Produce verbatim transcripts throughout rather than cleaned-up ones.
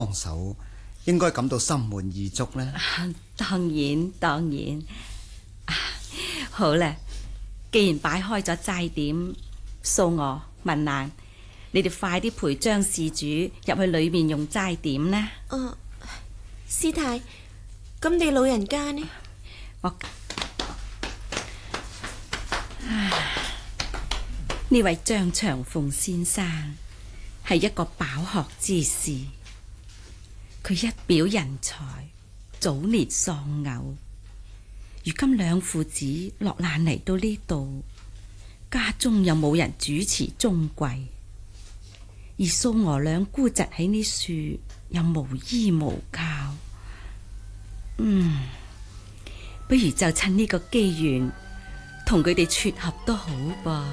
幫手，應該感到心滿意足啦。 當然當然。啊，好啦，既然擺開咗齋點，蘇娥、文蘭，你哋快啲陪張事主入去裏面用齋點啦。 哦，師太，咁你老人家呢？ 我呢位張長鳳先生係一個飽學之士，佢一表人才，早年喪偶，如今兩父子落難嚟到呢度，家中又冇人主持中櫃，而蘇娥兩姑侄喺呢處又無依無靠，嗯，不如就趁呢個機緣同佢哋撮合都好噃。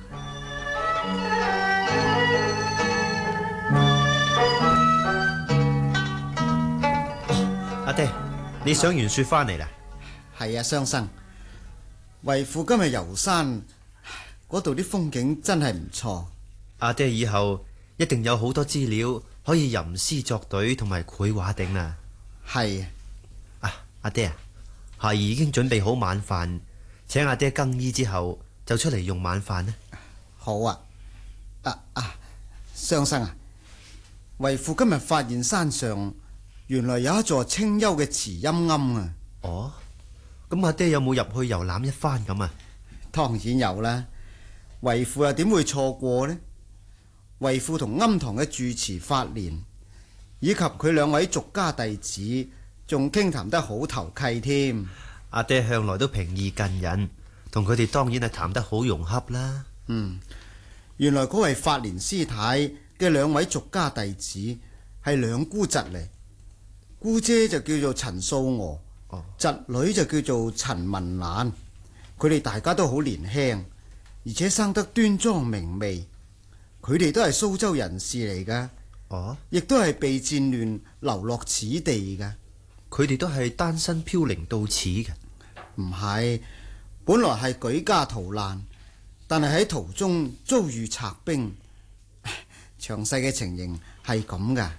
阿爹，你上完雪翻嚟啦？ 係啊，雙生，為父今日遊山，嗰度啲風景真係唔錯。 阿爹以後一定有好多資料可以吟詩作對同埋繪畫頂啦。 係啊，阿爹啊，孩兒已經準備好晚飯，請阿爹更衣之後就出嚟用晚飯呢。 好啊，啊啊，雙生啊，為父今日發現山上原來有一座清幽嘅慈陰庵啊！ 哦，咁阿爹有冇入去遊覽一番咁啊？ 當然有啦，為父又點會錯過呢？為父同庵堂嘅住持法蓮以及佢兩位俗家弟子，仲傾談得好投契添。 阿爹向來都平易近人，同佢哋當然係談得好融洽啦。 嗯，原來嗰位法蓮師太嘅兩位俗家弟子係兩姑侄嚟。姑姐就叫做陳素娥，哦、侄女就叫做陳文蘭。佢哋大家都好年輕，而且生得端莊明媚。佢哋都係蘇州人士嚟噶， 哦， 亦都係被戰亂流落此地噶。 佢哋都係單身飄零到此嘅？ 唔係，本來係舉家逃難，但係喺途中遭遇賊兵。詳細嘅情形係咁噶。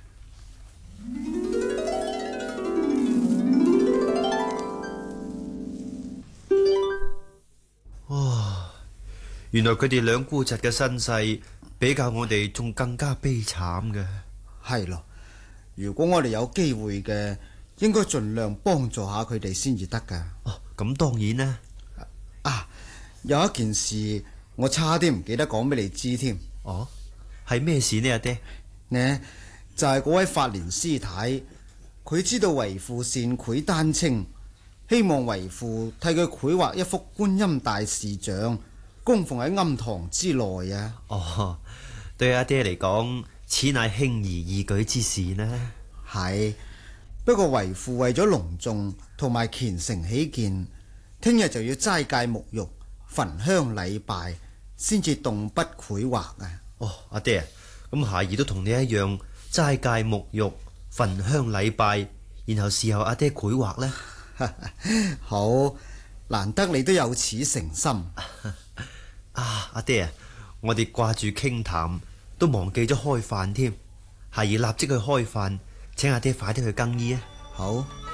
哇！原來佢哋兩姑侄嘅身世比較我哋仲更加悲慘嘅。 係咯，如果我哋有機會嘅，應該盡量幫助下佢哋先至得噶。 哦，咁當然啦。 啊，有一件事我差啲唔記得講俾你知添。 哦，係咩事呢？阿爹呢就係嗰位法蓮師太，佢知道為父善繪丹青，希望為父替佢繪畫一幅觀音大士像，供奉喺庵堂之內啊。 哦，對阿爹嚟講，此乃輕而易舉之事呢。 係，不過為父為咗隆重同埋虔誠起見，聽日就要齋戒沐浴、焚香禮拜，先至動筆繪畫啊。 哦，阿爹啊，咁孩兒都同你一樣齋戒沐浴、焚香禮拜，然後事後阿爹繪畫呢？ 好，難得你都有此誠心。 啊，阿爹啊，我哋掛住傾談，都忘記咗開飯添。孩兒立即去開飯，請阿爹快啲去更衣啊！ 好。